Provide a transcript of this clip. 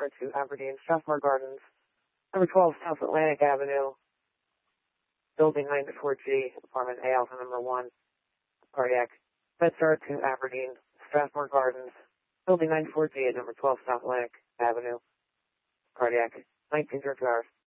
2 Aberdeen, Strathmore Gardens, number 12 South Atlantic Avenue, building 94G, apartment A Alpha number 1, cardiac. MedStar 2 Aberdeen, Strathmore Gardens, building 94G at number 12 South Atlantic Avenue, cardiac. 19 hours.